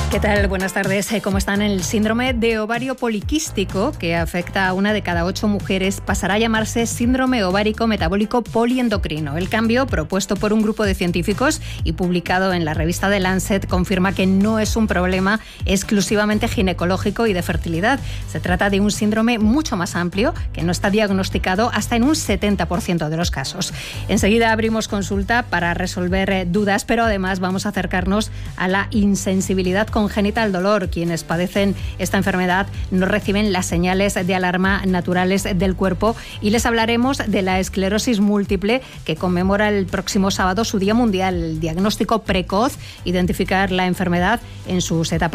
¿Qué tal? Buenas tardes. ¿Cómo están? El síndrome de ovario poliquístico, que afecta a 1 de cada 8 mujeres, pasará a llamarse síndrome ovárico metabólico poliendocrino. El cambio, propuesto por un grupo de científicos y publicado en la revista The Lancet, confirma que no es un problema exclusivamente ginecológico y de fertilidad. Se trata de un síndrome mucho más amplio que no está diagnosticado hasta en un 70% de los casos. Enseguida abrimos consulta para resolver dudas, pero además vamos a acercarnos a la insensibilidad congénita al dolor. Quienes padecen esta enfermedad no reciben las señales de alarma naturales del cuerpo, y les hablaremos de la esclerosis múltiple, que conmemora el próximo sábado su Día Mundial. El diagnóstico precoz, identificar la enfermedad en sus etapas